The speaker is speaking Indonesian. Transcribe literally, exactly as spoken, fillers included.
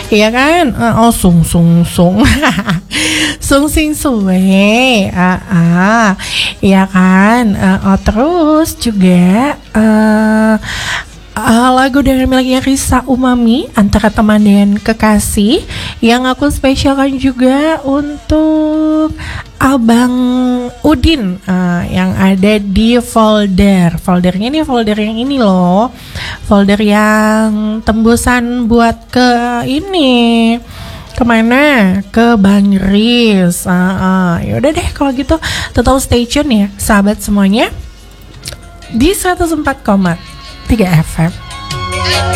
Iya kan? Uh, oh sung sung sung sung sing suwe ah uh, iya kan? Uh, oh terus juga uh, uh, lagu dari miliknya Risa Umami, Antara Teman dan Kekasih, yang aku spesialkan juga untuk Abang Udin uh, yang ada di folder. Foldernya nih folder yang ini loh. Folder yang tembusan buat ke ini. Kemana? Ke Bang Riz. Uh, uh. Yaudah deh kalau gitu tetap stay tune ya sahabat semuanya di seratus empat koma tiga F M.